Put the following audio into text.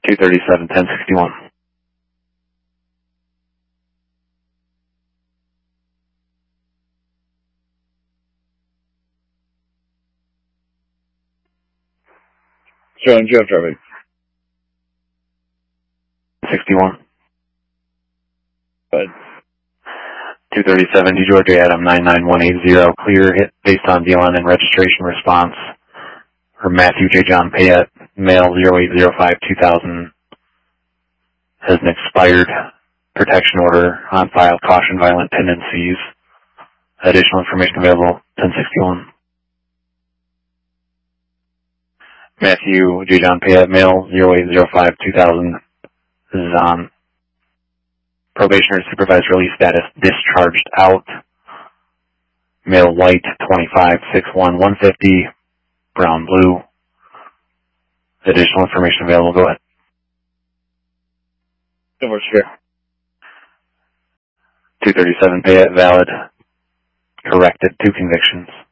237, 1061. Showing Jeff traffic. 61. Go ahead. 237, DeGeorgia Adam 99180, clear hit based on DLN and registration response for Matthew J. John Payette, male 0805-2000, has an expired protection order on file, caution violent tendencies. Additional information available, 1061. Matthew J. John Payette, male 0805-2000, is on probationary supervised release status, discharged out. Male white, 25, 6'1", 150, brown blue. Additional information available, go ahead. No more sure. 237 Payette, valid, corrected, 2 convictions.